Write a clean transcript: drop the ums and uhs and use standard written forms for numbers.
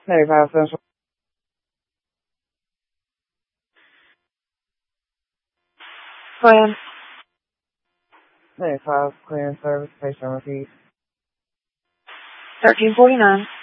95 Central. Plan. 95 clearance service, patient repeat. 1349.